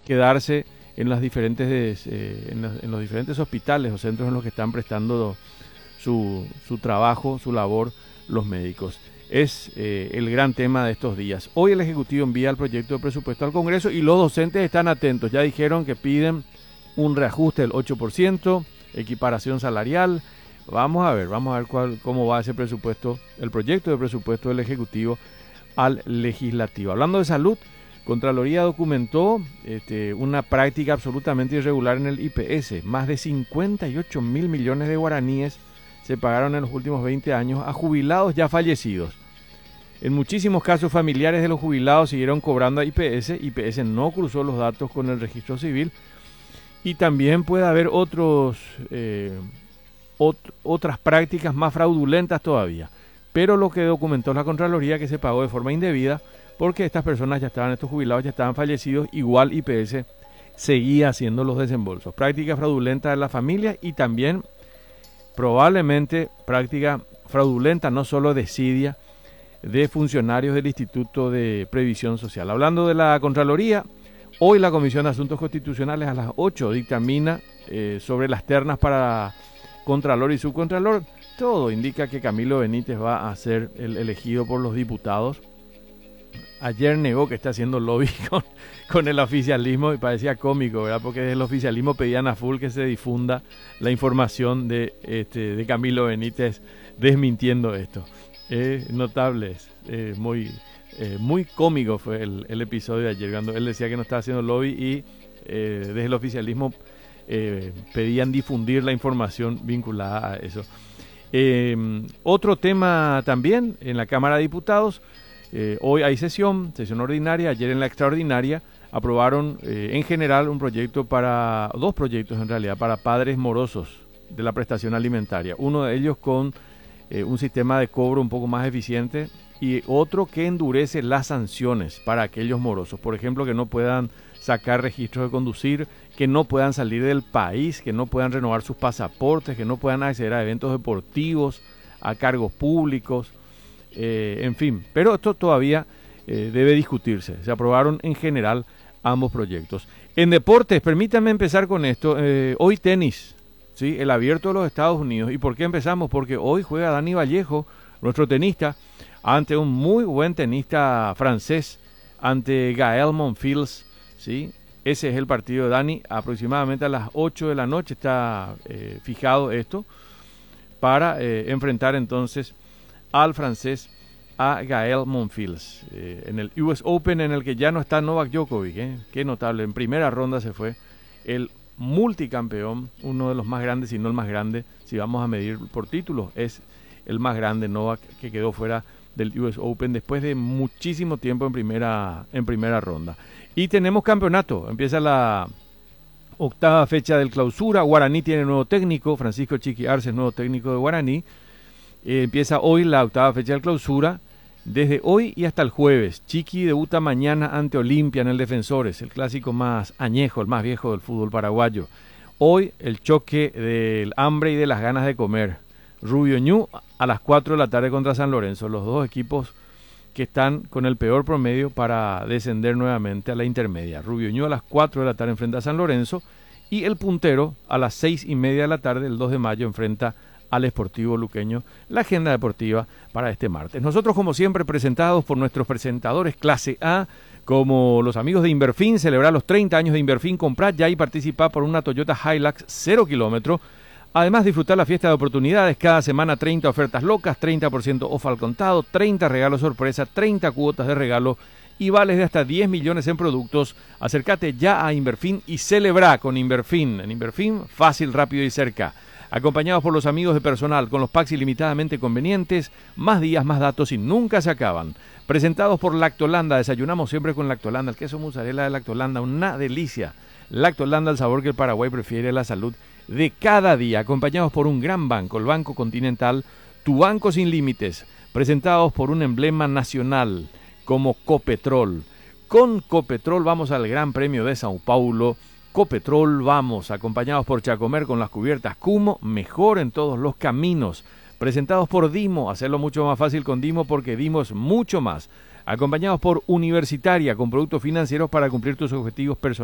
quedarse en las diferentes, en los diferentes hospitales o centros en los que están prestando su trabajo, su labor los médicos. Es el gran tema de estos días. Hoy el Ejecutivo envía el proyecto de presupuesto al Congreso y los docentes están atentos. Ya dijeron que piden un reajuste del 8%, equiparación salarial. Vamos a ver cómo va ese presupuesto, el proyecto de presupuesto del Ejecutivo al Legislativo. Hablando de salud, Contraloría documentó una práctica absolutamente irregular en el IPS. Más de 58 mil millones de guaraníes se pagaron en los últimos 20 años a jubilados ya fallecidos. En muchísimos casos, familiares de los jubilados siguieron cobrando a IPS. IPS no cruzó los datos con el registro civil. Y también puede haber otras prácticas más fraudulentas todavía. Pero lo que documentó la Contraloría que se pagó de forma indebida, porque estas personas estos jubilados ya estaban fallecidos, igual IPS seguía haciendo los desembolsos. Práctica fraudulenta de la familia y también probablemente práctica fraudulenta, no solo desidia, de funcionarios del Instituto de Previsión Social. Hablando de la Contraloría, hoy la Comisión de Asuntos Constitucionales a las 8 dictamina sobre las ternas para Contralor y Subcontralor. Todo indica que Camilo Benítez va a ser el elegido por los diputados. Ayer negó que está haciendo lobby con el oficialismo y parecía cómico, ¿verdad? Porque desde el oficialismo pedían a full que se difunda la información de Camilo Benítez desmintiendo esto. Notable, muy cómico fue el episodio de ayer, cuando él decía que no estaba haciendo lobby y desde el oficialismo pedían difundir la información vinculada a eso. Otro tema también en la Cámara de Diputados. Hoy hay sesión ordinaria. Ayer en la extraordinaria aprobaron en general dos proyectos en realidad, para padres morosos de la prestación alimentaria. Uno de ellos con un sistema de cobro un poco más eficiente y otro que endurece las sanciones para aquellos morosos. Por ejemplo, que no puedan sacar registros de conducir, que no puedan salir del país, que no puedan renovar sus pasaportes, que no puedan acceder a eventos deportivos, a cargos públicos. En fin, pero esto todavía debe discutirse. Se aprobaron en general ambos proyectos. En deportes, permítanme empezar con esto. Hoy tenis, ¿sí? El Abierto de los Estados Unidos. ¿Y por qué empezamos? Porque hoy juega Dani Vallejo, nuestro tenista, ante un muy buen tenista francés, ante Gael Monfils, ¿sí? Ese es el partido de Dani. Aproximadamente a las 8 de la noche está fijado esto para enfrentar entonces al francés, a Gael Monfils, en el US Open, en el que ya no está Novak Djokovic. Qué notable, en primera ronda se fue el multicampeón, uno de los más grandes, si no el más grande, si vamos a medir por títulos, es el más grande, Novak, que quedó fuera del US Open después de muchísimo tiempo en primera ronda. Y tenemos campeonato, empieza la octava fecha del Clausura. Guaraní tiene nuevo técnico, Francisco Chiqui Arce, nuevo técnico de Guaraní. Empieza hoy la octava fecha del Clausura, desde hoy y hasta el jueves. Chiqui debuta mañana ante Olimpia en el Defensores, el clásico más añejo, el más viejo del fútbol paraguayo. Hoy el choque del hambre y de las ganas de comer. Rubio Ñu a las 4 de la tarde contra San Lorenzo, los dos equipos que están con el peor promedio para descender nuevamente a la intermedia. Rubio Ñu a las 4 de la tarde enfrenta a San Lorenzo y el puntero a las 6:30 de la tarde, el 2 de mayo, enfrenta al Sportivo Luqueño. La agenda deportiva para este martes. Nosotros, como siempre, presentados por nuestros presentadores clase A, como los amigos de Inverfin. Celebrar los 30 años de Inverfin, comprar ya y participar por una Toyota Hilux 0 kilómetro. Además, disfrutar la fiesta de oportunidades. Cada semana 30 ofertas locas, 30% off al contado, 30 regalos sorpresa, 30 cuotas de regalo y vales de hasta 10 millones en productos. Acércate ya a Inverfin y celebra con Inverfin. En Inverfin, fácil, rápido y cerca. Acompañados por los amigos de Personal, con los packs ilimitadamente convenientes, más días, más datos y nunca se acaban. Presentados por Lactolanda, desayunamos siempre con Lactolanda, el queso mozzarella de Lactolanda, una delicia. Lactolanda, el sabor que el Paraguay prefiere, la salud de cada día. Acompañados por un gran banco, el Banco Continental, tu banco sin límites. Presentados por un emblema nacional como Copetrol. Con Copetrol vamos al Gran Premio de Sao Paulo. Copetrol vamos, acompañados por Chacomer con las cubiertas Cumo, mejor en todos los caminos. Presentados por Dimo, hacerlo mucho más fácil con Dimo porque Dimo es mucho más. Acompañados por Universitaria, con productos financieros para cumplir tus objetivos personales.